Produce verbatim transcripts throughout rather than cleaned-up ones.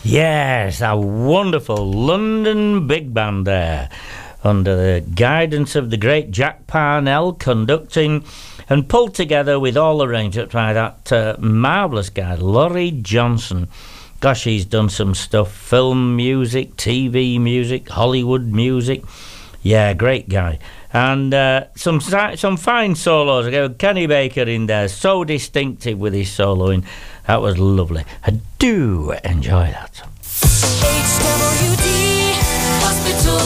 Yes, a wonderful London big band there, under the guidance of the great Jack Parnell, conducting and pulled together with all arrangements by that uh, marvellous guy, Laurie Johnson. Gosh, he's done some stuff, film music, T V music, Hollywood music. Yeah, great guy. And uh, some some fine solos. I got Kenny Baker in there, so distinctive with his soloing. That was lovely. I do enjoy that. H W D Hospital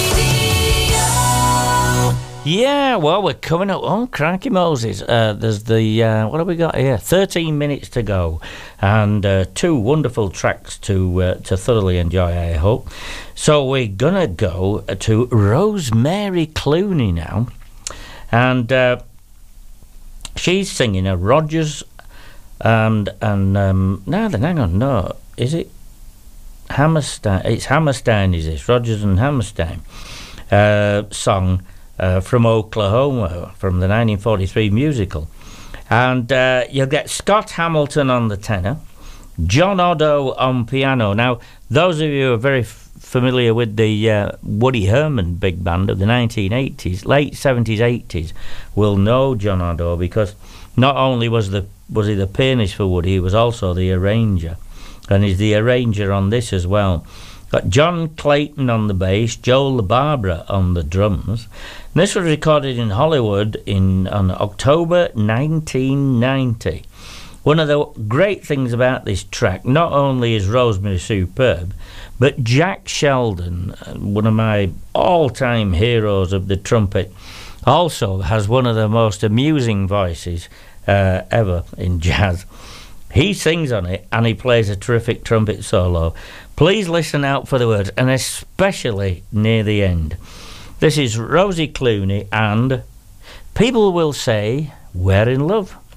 Radio. Yeah, well, we're coming up. Oh, crikey Moses. Uh, there's the, uh, what have we got here? thirteen minutes to go. And uh, two wonderful tracks to uh, to thoroughly enjoy, I hope. So we're going to go to Rosemary Clooney now. And uh, she's singing a Rodgers and, and um, no, then hang on, no. Is it Hammerstein? It's Hammerstein, is this? Rodgers and Hammerstein uh, song. Uh, from Oklahoma, from the nineteen forty-three musical. And uh, you'll get Scott Hamilton on the tenor, John Oddo on piano. Now, those of you who are very f- familiar with the uh, Woody Herman big band of the nineteen eighties, late seventies, eighties, will know John Oddo, because not only was the was he the pianist for Woody, he was also the arranger. And he's the arranger on this as well. Got John Clayton on the bass, Joe LaBarbera on the drums. And this was recorded in Hollywood in on October nineteen ninety. One of the great things about this track, not only is Rosemary superb, but Jack Sheldon, one of my all-time heroes of the trumpet, also has one of the most amusing voices uh, ever in jazz. He sings on it, and he plays a terrific trumpet solo. Please listen out for the words, and especially near the end. This is Rosie Clooney and People Will Say We're in Love.